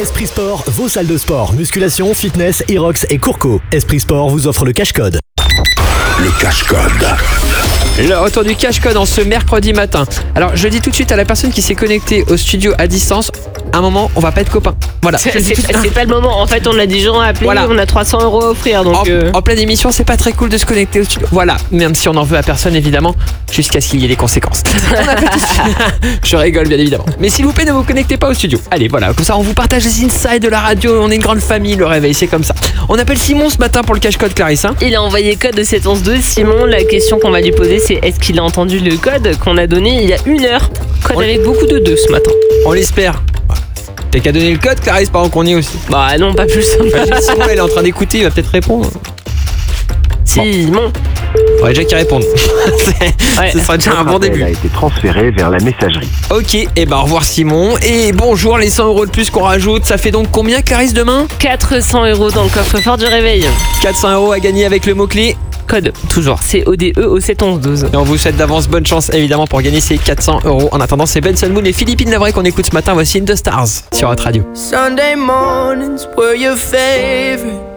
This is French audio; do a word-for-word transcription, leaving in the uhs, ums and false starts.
Esprit Sport, vos salles de sport, musculation, fitness, Irox et Courco. Esprit Sport vous offre le cash-code. Le cash-code. Le retour du cash-code en ce mercredi matin. Alors je dis tout de suite à la personne qui s'est connectée au studio à distance, à un moment on va pas être copains. Voilà. C'est, c'est, c'est pas le moment. En fait, on a des gens à appeler, voilà. On a trois cents euros à offrir. Donc en, euh... en pleine émission, c'est pas très cool de se connecter au studio. Voilà, même si on en veut à personne évidemment, jusqu'à ce qu'il y ait des conséquences. On appelle tout de suite. Je rigole bien évidemment. Mais s'il vous plaît, ne vous connectez pas au studio. Allez, voilà, comme ça on vous partage les insides de la radio. On est une grande famille, le réveil, c'est comme ça. On appelle Simon ce matin pour le cash-code, Clarisse. Hein. Il a envoyé code de sept onze douze. Simon, la question qu'on va lui poser, c'est est-ce qu'il a entendu le code qu'on a donné il y a une heure? Code on... avec beaucoup de deux ce matin. On l'espère. T'as qu'à donner le code, Clarisse, pendant qu'on y est aussi. Bah non, pas plus. Simon, il est en train d'écouter, il va peut-être répondre. Simon. Faudrait déjà qu'il réponde. ouais. Ce sera déjà un bon début. Elle a été transférée vers la messagerie. Ok, et bah au revoir Simon. Et bonjour, les cent euros de plus qu'on rajoute, ça fait donc combien, Clarisse, demain? quatre cents euros dans le coffre-fort du réveil. quatre cents euros à gagner avec le mot-clé code, toujours, C O D E au sept onze douze. Et on vous souhaite d'avance bonne chance évidemment pour gagner ces quatre cents euros. En attendant, c'est Benson Moon et Philippine Lavray qu'on écoute ce matin. Voici In The Stars sur votre radio. Sunday mornings were your favorite.